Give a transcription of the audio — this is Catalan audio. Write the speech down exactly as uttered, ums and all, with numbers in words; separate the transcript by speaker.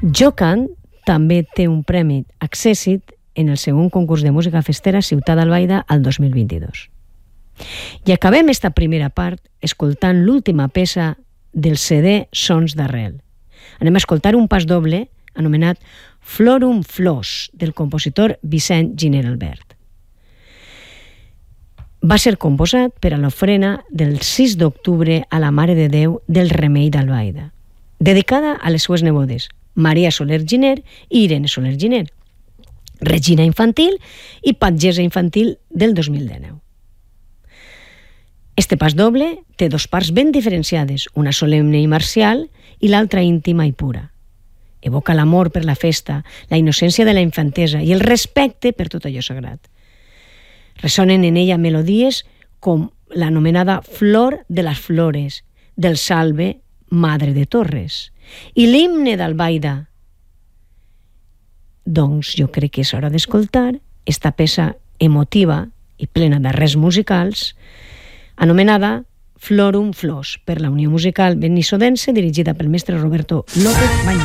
Speaker 1: Jocan també té un premi Accèssit en el segon concurs de música festera Ciutat d'Albaida al dos mil vint-i-dos. I acabem esta primera part escoltant l'última peça del C D Sons d'Arrel. Anem a escoltar un pas doble anomenat Florum Flors, del compositor Vicent Giner Albert. Va ser composat per a l'ofrena del sis d'octubre a la Mare de Déu del Remei d'Albaida, dedicada a les seues nebodes, Maria Soler Giner i Irene Soler Giner, regina infantil i pagesa infantil del dos mil dinou. Este pas doble té dos parts ben diferenciades, una solemne i marcial i l'altra íntima i pura. Evoca l'amor per la festa, la innocència de la infantesa i el respecte per tot allò sagrat. Ressonen en ella melodies com l'anomenada Flor de les Flores, del Salve Madre de Torres, i l'himne d'Albaida. Doncs jo crec que és hora d'escoltar esta peça emotiva i plena d'arrels musicals anomenada Florum Flors per la Unió Musical Benissodense dirigida pel mestre Roberto López Baños.